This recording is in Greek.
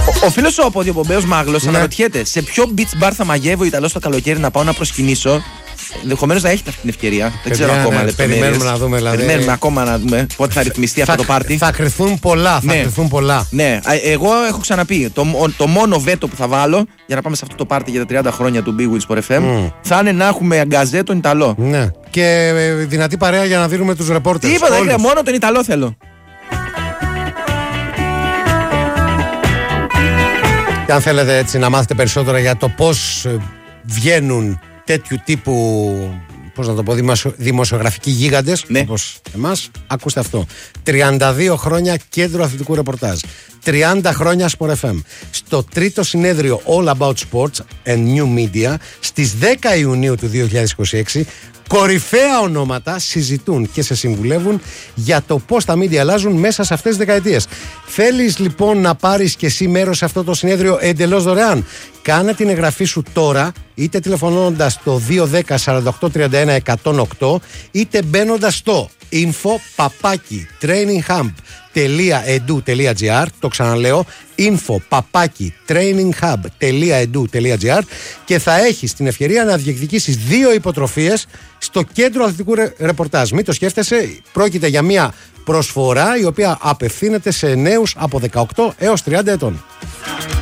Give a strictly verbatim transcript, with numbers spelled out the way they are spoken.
Ο, ο φίλος ο Ποδιοπομπέος Μάγλος ναι. αναρωτιέται σε ποιο beach bar θα μαγεύει ο Ιταλός το καλοκαίρι να πάω να προσκυνήσω. Ενδεχομένως να έχετε αυτή την ευκαιρία. Δεν ξέρω ναι, ακόμα. Ναι, περιμένουμε να δούμε. Δηλαδή... Περιμένουμε ακόμα να δούμε πότε θα ρυθμιστεί αυτό το πάρτι. Θα κρυθούν πολλά. Θα ναι. κρυθούν πολλά. Ναι, εγώ έχω ξαναπεί. Το, το μόνο βέτο που θα βάλω για να πάμε σε αυτό το πάρτι για τα τριάντα χρόνια του Big Wheels for εφ εμ mm. θα είναι να έχουμε αγκαζέ τον Ιταλό. Ναι. Και δυνατή παρέα για να δίνουμε τους ρεπόρτερς. Τίποτα, δεν μόνο τον Ιταλό θέλω. Και αν θέλετε έτσι να μάθετε περισσότερα για το πώς βγαίνουν τέτοιου τύπου, πώς να το πω, δημοσιογραφικοί γίγαντες ναι. όπως εμάς, ακούστε αυτό. τριάντα δύο χρόνια κέντρο αθλητικού ρεπορτάζ, τριάντα χρόνια Sport εφ εμ. Στο τρίτο συνέδριο All About Sports and New Media στις δέκα Ιουνίου του δύο χιλιάδες είκοσι έξι, κορυφαία ονόματα συζητούν και σε συμβουλεύουν για το πώς τα media αλλάζουν μέσα σε αυτές τις δεκαετίες. Θέλεις λοιπόν να πάρεις και εσύ μέρος σε αυτό το συνέδριο εντελώς δωρεάν? Κάνε την εγγραφή σου τώρα, είτε τηλεφωνώντας το δύο ένα μηδέν σαράντα οκτώ τριάντα ένα εκατόν οκτώ, είτε μπαίνοντας στο info παπάκι traininghub.edu.gr. Το ξαναλέω, info παπάκι traininghub.edu.gr, και θα έχεις την ευκαιρία να διεκδικήσεις δύο υποτροφίες στο κέντρο αθλητικού ρεπορτάζ. Μην το σκέφτεσαι, πρόκειται για μια προσφορά η οποία απευθύνεται σε νέους από δεκαοκτώ έως τριάντα ετών.